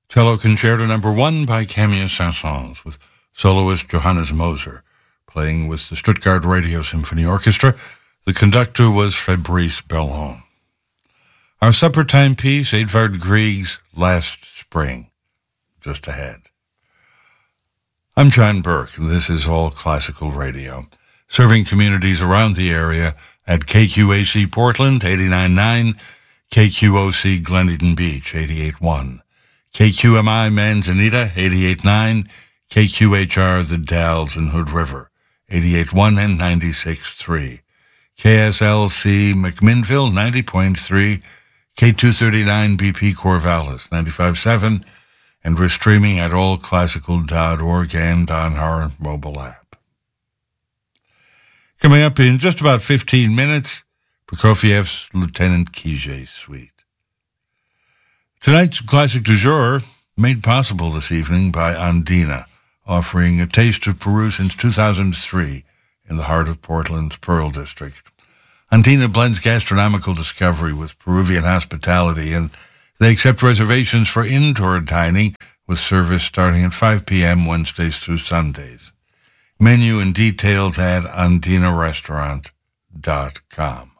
Cello Concerto No. 1 by Camille Saint-Saëns, with soloist Johannes Moser, playing with the Stuttgart Radio Symphony Orchestra. The conductor was Fabrice Bellon. Our supper time piece, Edvard Grieg's Last Spring, just ahead. I'm John Burke, and this is All Classical Radio, serving communities around the area at KQAC Portland, 89.9, KQOC Gleneden Beach, 88.1, KQMI Manzanita, 88.9, KQHR The Dalles and Hood River, 88.1 and 96.3, KSLC McMinnville, 90.3, K239 BP Corvallis, 95.7, and we're streaming at allclassical.org and on our mobile app. Coming up in just about 15 minutes, Prokofiev's Lieutenant Kijé Suite. Tonight's classic du jour made possible this evening by Andina, offering a taste of Peru since 2003 in the heart of Portland's Pearl District. Andina blends gastronomical discovery with Peruvian hospitality, and they accept reservations for indoor dining with service starting at 5 p.m. Wednesdays through Sundays. Menu and details at andinarestaurant.com.